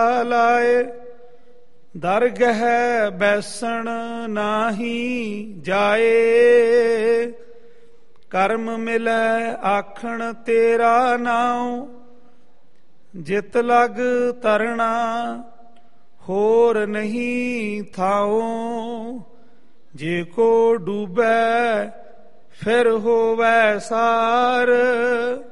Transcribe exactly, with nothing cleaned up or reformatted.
ਲਾਏ ਦਰਗਹ ਬੈਸਣ ਨਾਹੀ ਜਾਏ। ਕਰਮ ਮਿਲੈ ਆਖਣ ਤੇਰਾ ਨਾਉ ਜਿਤ ਲਗ ਤਰਣਾ ਹੋਰ ਨਹੀਂ ਥਾਉ। ਜੇ ਕੋ ਡੂਬੈ ਫਿਰ ਹੋਵੈ ਸਾਰ